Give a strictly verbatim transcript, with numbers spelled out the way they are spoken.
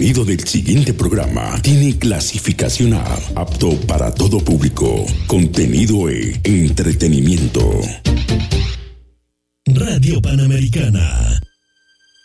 contenido del siguiente programa tiene clasificación A, apto para todo público. Contenido E, entretenimiento. Radio Panamericana.